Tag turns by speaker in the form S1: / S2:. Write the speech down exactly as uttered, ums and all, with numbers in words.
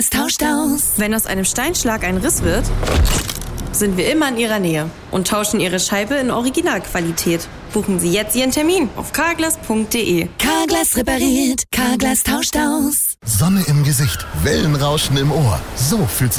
S1: Carglass tauscht aus.
S2: Wenn aus einem Steinschlag ein Riss wird, sind wir immer in Ihrer Nähe und tauschen Ihre Scheibe in Originalqualität. Buchen Sie jetzt Ihren Termin auf carglass punkt de.
S1: Carglass repariert, Carglass tauscht aus.
S3: Sonne im Gesicht, Wellenrauschen im Ohr. So fühlt sich